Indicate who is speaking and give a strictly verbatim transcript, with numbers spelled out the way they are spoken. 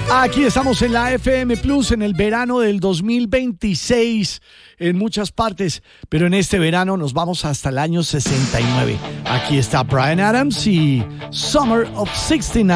Speaker 1: Aquí estamos en la F M Plus en el verano del dos mil veintiséis en muchas partes, pero en este verano nos vamos hasta el año sesenta y nueve. Aquí está Bryan Adams y Summer of sesenta y nueve.